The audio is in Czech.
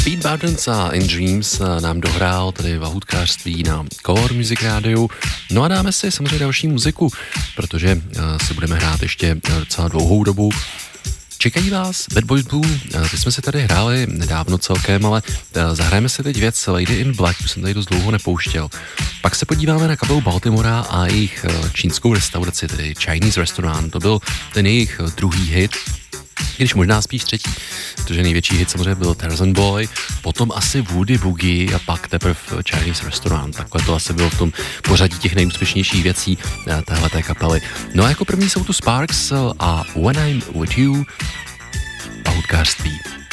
Pete Buttons a In Dreams nám dohrál tady vahutkářství na Core Music Radio. No a dáme si samozřejmě další muziku, protože si budeme hrát ještě docela dlouhou dobu. Čekají vás Bad Boys Blue, ty jsme si tady hráli nedávno celkem, ale zahrajeme si teď věc Lady in Black, tu jsem tady dost dlouho nepouštěl. Pak se podíváme na kapelu Baltimora a jejich čínskou restauraci, tedy Chinese Restaurant, to byl ten jejich druhý hit, když možná spíš třetí, protože největší hit samozřejmě byl Tarzan Boy, potom asi Woody Boogie a pak teprve Chinese Restaurant. Takhle to asi bylo v tom pořadí těch nejúspěšnějších věcí téhleté kapely. No a jako první jsou tu Sparks a When I'm With You, vahutkářství.